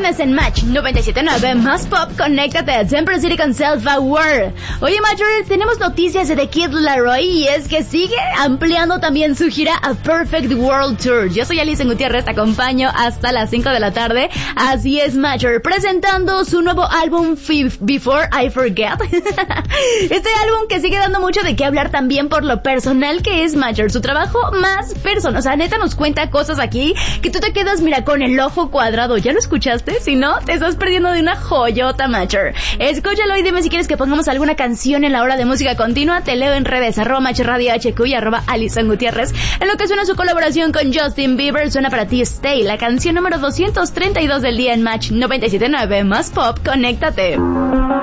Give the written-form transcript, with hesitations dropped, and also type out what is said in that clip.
viernes en Match 97.9 más pop, conéctate a Temple City con Self-Aware. Oye, Major, tenemos noticias de The Kid Laroi y es que sigue ampliando también su gira a Perfect World Tour. Yo soy Alison Gutiérrez, te acompaño hasta las 5 de la tarde. Así es, Major, presentando su nuevo álbum Before I Forget. Este álbum que sigue dando mucho de qué hablar también por lo personal que es, Major. Su trabajo más personal, o sea, neta nos cuenta cosas aquí que tú te quedas, mira, con el ojo cuadrado. ¿Ya lo escuchaste? Si no, te estás perdiendo de una joyota, Matcher. Escúchalo y dime si quieres que pongamos alguna canción en la hora de música continua. Te leo en redes, @MatchRadioHQ y @Alison Gutiérrez. En lo que suena su colaboración con Justin Bieber, suena para ti Stay, la canción número 232 del día en Match 97.9 más pop, conéctate.